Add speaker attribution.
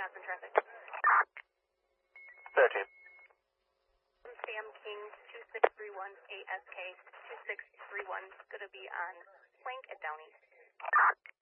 Speaker 1: knots in traffic.
Speaker 2: 13.
Speaker 1: Sam King, 2631 ASK, 2631, going to be on Plank at Downey.